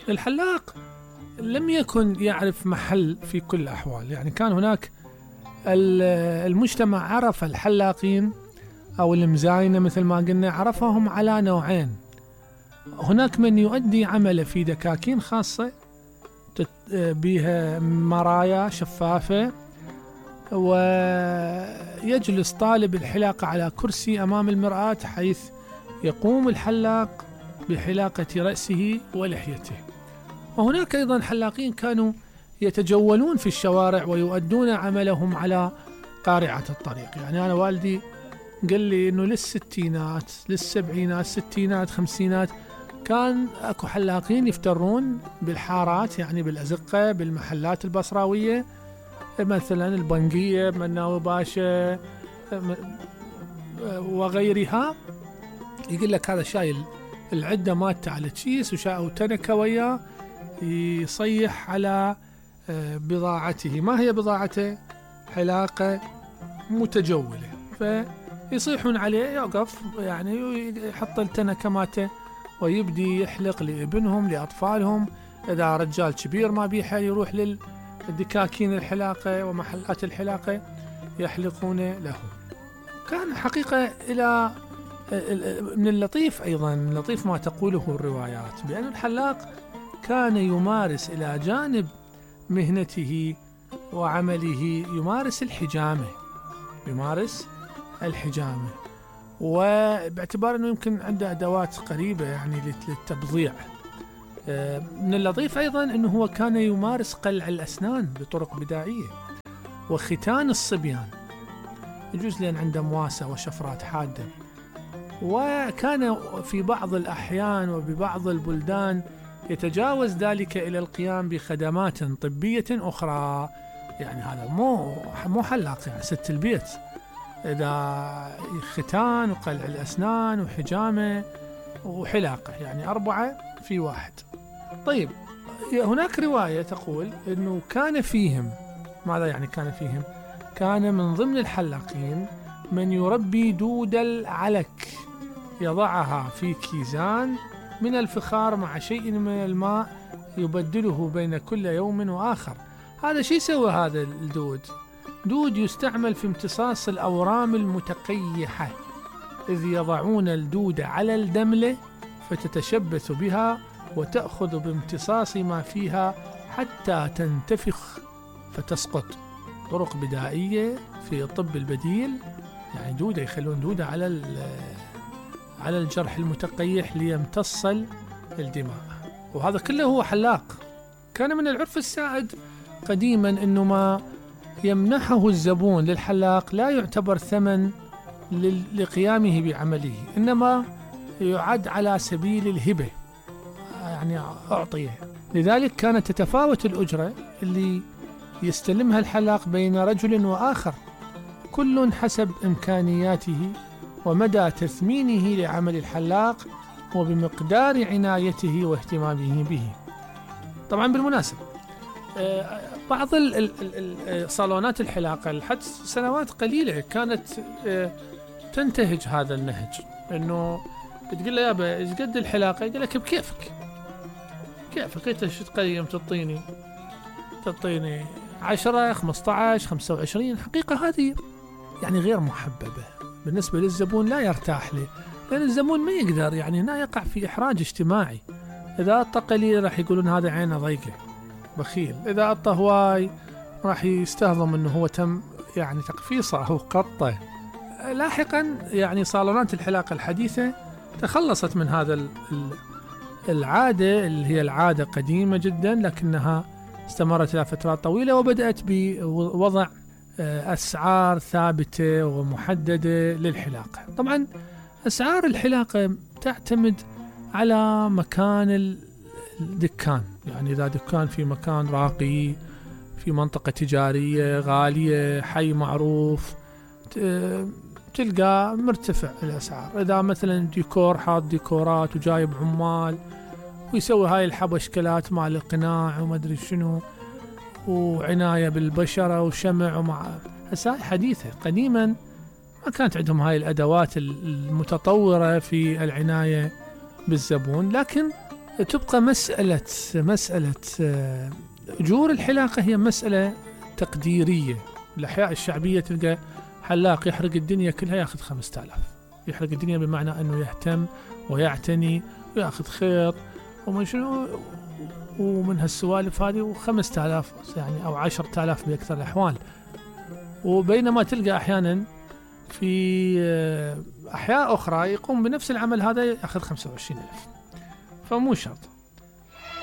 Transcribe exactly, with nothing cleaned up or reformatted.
الحلاق لم يكن يعرف محل في كل الأحوال، يعني كان هناك المجتمع عرف الحلاقين أو المزاينة مثل ما قلنا، عرفهم على نوعين. هناك من يؤدي عمله في دكاكين خاصة بها مرايا شفافة، ويجلس طالب الحلاقة على كرسي أمام المرآة، حيث يقوم الحلاق بحلاقة رأسه ولحيته. وهناك أيضا حلاقين كانوا يتجولون في الشوارع ويؤدون عملهم على قارعة الطريق. يعني أنا والدي قال لي إنه للستينات للسبعينات ستينات خمسينات كان أكو حلاقين يفترون بالحارات، يعني بالأزقة بالمحلات البصراوية، مثلا البنقية مناوي باشا وغيرها. يقول لك هذا شايل العدة مالته على تشيس وشاء وتنكة وياه، يصيح على بضاعته. ما هي بضاعته؟ حلاقة متجولة، فيصيحون عليه يوقف، يعني يحط التنكة مالته ويبدي يحلق لابنهم لأطفالهم. إذا رجال كبير ما بيحل يروح للدكاكين الحلاقة ومحلات الحلاقة يحلقون له. كان حقيقة إلى من اللطيف أيضا من اللطيف ما تقوله الروايات بأن الحلاق كان يمارس إلى جانب مهنته وعمله يمارس الحجامة يمارس الحجامة وباعتبار أنه يمكن عنده أدوات قريبة يعني للتبضيع. من اللطيف أيضا أنه هو كان يمارس قلع الأسنان بطرق بدائية وختان الصبيان، يجوز لأن عنده مواسة وشفرات حادة. وكان في بعض الأحيان وببعض البلدان يتجاوز ذلك إلى القيام بخدمات طبية أخرى. يعني هذا مو مو حلاق، يعني ست البيت، إذا ختان وقلع الأسنان وحجامة وحلاقة، يعني أربعة في واحد. طيب، هناك رواية تقول أنه كان فيهم، ماذا يعني كان فيهم؟ كان من ضمن الحلاقين من يربي دود العلك، يضعها في كيزان من الفخار مع شيء من الماء يبدله بين كل يوم وآخر. هذا شيء سوى هذا الدود؟ دود يستعمل في امتصاص الأورام المتقيحة، إذ يضعون الدود على الدملة فتتشبث بها وتأخذ بامتصاص ما فيها حتى تنتفخ فتسقط. طرق بدائية في الطب البديل، يعني دودة يخلون دودة على على الجرح المتقيح ليمتص الدماء، وهذا كله هو حلاق. كان من العرف السائد قديما أنه ما يمنحه الزبون للحلاق لا يعتبر ثمن لقيامه بعمله، إنما يعد على سبيل الهبة، يعني أعطيه. لذلك كانت تتفاوت الأجرة اللي يستلمها الحلاق بين رجل وآخر، كل حسب إمكانياته ومدى تثمينه لعمل الحلاق وبمقدار عنايته واهتمامه به. طبعا بالمناسبة بعض صالونات الحلاقة لحد سنوات قليلة كانت تنتهج هذا النهج، انه تقول له يابا ايش قد الحلاقة؟ يقول لك بكيفك كيفك انت شو تقيم؟ تعطيني تعطيني عشرة خمسة عشر خمسة وعشرين. حقيقة هذه يعني غير محببة بالنسبة للزبون، لا يرتاح له، لأن الزبون ما يقدر، يعني هنا يقع في إحراج اجتماعي. إذا أعطى قليل راح يقولون هذا عينه ضيقة بخيل، إذا أعطى هواي راح يستهضم أنه هو تم يعني تقفيصه أو قطه. لاحقا يعني صالونات الحلاقة الحديثة تخلصت من هذا العادة اللي هي العادة قديمة جدا، لكنها استمرت إلى فترات طويلة، وبدأت بوضع أسعار ثابتة ومحددة للحلاقة. طبعا أسعار الحلاقة تعتمد على مكان الدكان، يعني إذا دكان في مكان راقي في منطقة تجارية غالية حي معروف تلقى مرتفع الأسعار. إذا مثلا ديكور حاط ديكورات وجايب عمال ويسوي هاي الحبشكلات مع القناع وما أدري شنو وعناية بالبشرة وشمع ومع هسه حديثة. قديما ما كانت عندهم هاي الأدوات المتطورة في العناية بالزبون، لكن تبقى مسألة مسألة آه، أجور الحلاقة هي مسألة تقديرية. الأحياء الشعبية تلقى حلاق يحرق الدنيا كلها ياخذ خمسة آلاف، يحرق الدنيا بمعنى أنه يهتم ويعتني وياخذ خير ومن شنو ومن هالسوالف هذه، وخمسة آلاف يعني أو عشرة آلاف بأكثر الأحوال. وبينما تلقى أحيانا في أحياء أخرى يقوم بنفس العمل هذا يأخذ خمسة وعشرين ألف. فمو شرط.